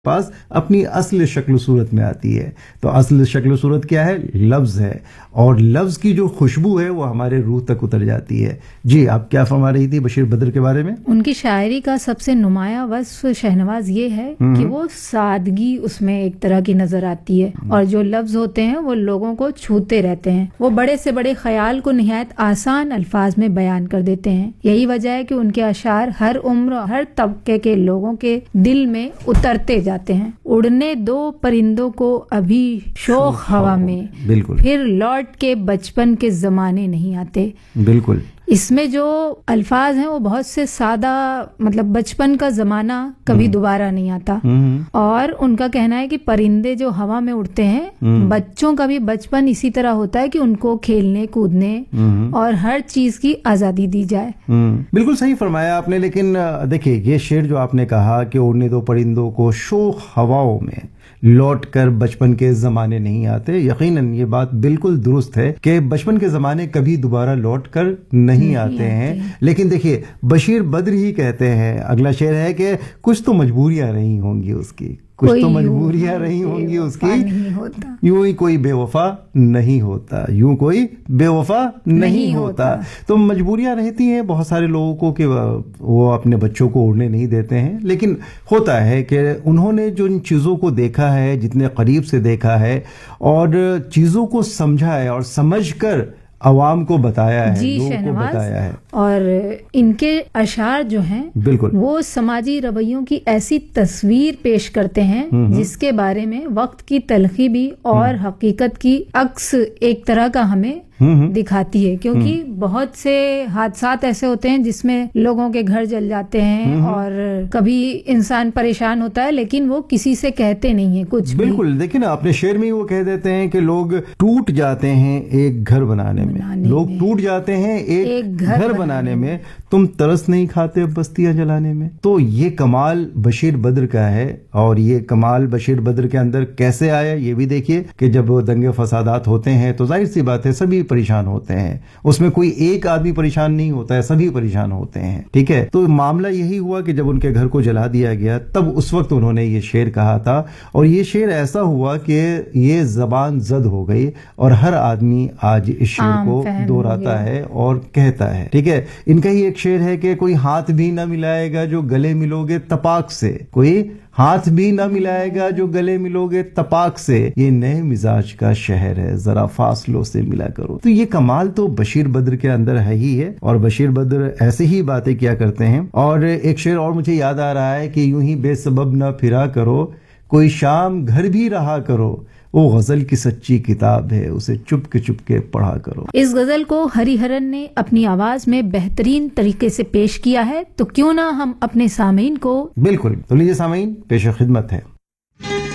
پاس اپنی اصل شکل و صورت میں آتی ہے. تو اصل شکل و صورت کیا ہے؟ لفظ ہے، اور لفظ کی جو خوشبو ہے وہ ہمارے روح تک اتر جاتی ہے. جی آپ کیا فرما رہی تھی بشیر بدر کے بارے میں؟ ان کی شاعری کا سب سے نمایاں وصف شہنواز یہ ہے کہ وہ سادگی اس میں ایک طرح کی نظر آتی ہے، اور جو لفظ ہوتے ہیں وہ لوگوں کو چھوتے رہتے ہیں. وہ بڑے سے بڑے خیال کو نہایت آسان الفاظ میں بیان کر دیتے ہیں. یہی وجہ ہے کہ ان کے اشعار ہر عمر اور ہر طبقے کے لوگوں کے دل میں اترتے جاتے ہیں. اڑنے دو پرندوں کو ابھی شوخ ہوا میں، بالکل، پھر لوٹ کے بچپن کے زمانے نہیں آتے. بالکل. اس میں جو الفاظ ہیں وہ بہت سے سادہ، مطلب بچپن کا زمانہ کبھی دوبارہ نہیں آتا. اور ان کا کہنا ہے کہ پرندے جو ہوا میں اڑتے ہیں، بچوں کا بھی بچپن اسی طرح ہوتا ہے کہ ان کو کھیلنے کودنے اور ہر چیز کی آزادی دی جائے. بالکل صحیح فرمایا آپ نے. لیکن دیکھیں یہ شعر جو آپ نے کہا کہ اڑنے دو پرندوں کو شوخ ہواؤں میں لوٹ کر بچپن کے زمانے نہیں آتے، یقیناً یہ بات بالکل درست ہے کہ بچپن کے زمانے کبھی دوبارہ لوٹ کر نہیں آتے ہیں. لیکن دیکھیے بشیر بدر ہی کہتے ہیں، اگلا شعر ہے کہ کچھ تو مجبوریاں رہی ہوں گی اس کی، کچھ تو مجبوریاں رہی ہوں گی اس کی، یوں ہی کوئی بے وفا نہیں ہوتا، یوں کوئی بے وفا نہیں ہوتا. تو مجبوریاں رہتی ہیں بہت سارے لوگوں کو کہ وہ اپنے بچوں کو اڑنے نہیں دیتے ہیں. لیکن ہوتا ہے کہ انہوں نے جو ان چیزوں کو دیکھا ہے، جتنے قریب سے دیکھا ہے اور چیزوں کو سمجھا ہے اور سمجھ کر عوام کو بتایا ہے، لوگوں کو بتایا ہے. اور ان کے اشعار جو ہیں بالکل وہ سماجی رویوں کی ایسی تصویر پیش کرتے ہیں جس کے بارے میں وقت کی تلخی بھی اور حقیقت کی عکس ایک طرح کا ہمیں دکھاتی ہے. کیونکہ بہت سے حادثات ایسے ہوتے ہیں جس میں لوگوں کے گھر جل جاتے ہیں اور کبھی انسان پریشان ہوتا ہے لیکن وہ کسی سے کہتے نہیں ہیں کچھ. بالکل. دیکھیں نا اپنے شعر میں وہ کہہ دیتے ہیں کہ لوگ ٹوٹ جاتے ہیں ایک گھر بنانے میں، لوگ ٹوٹ جاتے ہیں ایک گھر بنانے میں، تم ترس نہیں کھاتے بستیاں جلانے میں. تو یہ کمال بشیر بدر کا ہے. اور یہ کمال بشیر بدر کے اندر کیسے آیا یہ بھی دیکھیے کہ جب دنگے فسادات ہوتے ہیں تو ظاہر سی بات ہے سبھی پریشان ہوتے ہیں، اس میں کوئی ایک آدمی پریشان نہیں ہوتا ہے، سبھی پریشان ہوتے ہیں. ٹھیک ہے. تو معاملہ یہی ہوا کہ جب ان کے گھر کو جلا دیا گیا تب اس وقت انہوں نے یہ شعر کہا تھا، اور یہ شعر ایسا ہوا کہ یہ زبان زد ہو گئی اور ہر آدمی آج اس شعر کو دہراتا ہے اور کہتا ہے. ٹھیک ہے. ان کا ہی ایک شعر ہے کہ کوئی ہاتھ بھی نہ ملائے گا جو گلے ملو گے تپاک سے، کوئی ہاتھ بھی نہ ملائے گا جو گلے ملو گے تپاک سے، یہ نئے مزاج کا شہر ہے ذرا فاصلوں سے ملا کرو. تو یہ کمال تو بشیر بدر کے اندر ہے ہی ہے، اور بشیر بدر ایسے ہی باتیں کیا کرتے ہیں. اور ایک شعر اور مجھے یاد آ رہا ہے کہ یوں ہی بے سبب نہ پھرا کرو، کوئی شام گھر بھی رہا کرو، وہ غزل کی سچی کتاب ہے اسے چپ کے پڑھا کرو. اس غزل کو ہری ہرن نے اپنی آواز میں بہترین طریقے سے پیش کیا ہے، تو کیوں نہ ہم اپنے سامعین کو بالکل. تو لیجیے سامعین، پیش خدمت ہے